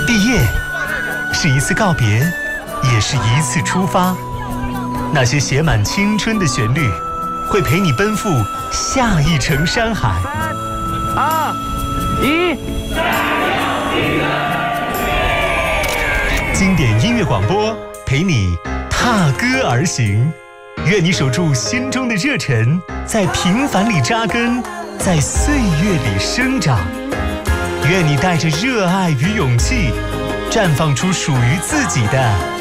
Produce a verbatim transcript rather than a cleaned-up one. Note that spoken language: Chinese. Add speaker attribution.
Speaker 1: 毕业是一次告别，也是一次出发。那些写满青春的旋律，会陪你奔赴下一程山海。
Speaker 2: 三、二、一。
Speaker 1: 经典音乐广播陪你踏歌而行，愿你守住心中的热忱，在平凡里扎根，在岁月里生长。愿你带着热爱与勇气，绽放出属于自己的